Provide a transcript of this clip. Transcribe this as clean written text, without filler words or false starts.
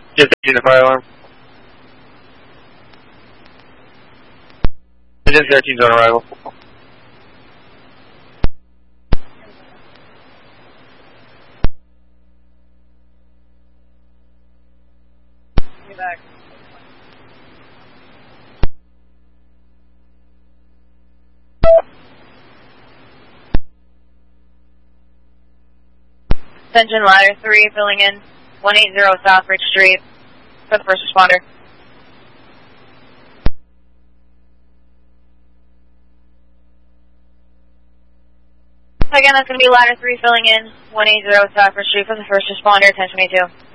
Just 18 the fire alarm. Just 13's on arrival. Get back. Attention, ladder 3 filling in 180 South Ridge Street for the first responder. Again, that's going to be ladder 3 filling in 180 South Ridge Street for the first responder, 1022.